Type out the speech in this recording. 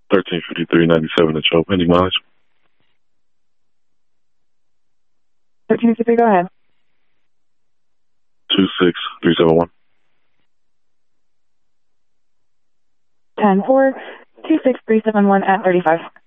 1353.97 to Chope. Any mileage? 1353, go ahead. 26371. 10-4, 26371 at 35.